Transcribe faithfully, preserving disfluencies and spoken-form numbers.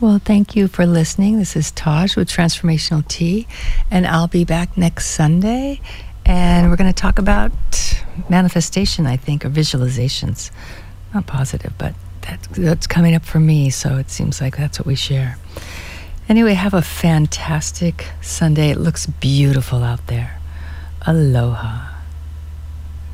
Well, thank you for listening. This is Taj with Transformational Tea, and I'll be back next Sunday, and we're going to talk about manifestation, I think, or visualizations. Not positive, but that's, that's coming up for me, so it seems like that's what we share. Anyway, have a fantastic Sunday. It looks beautiful out there. Aloha.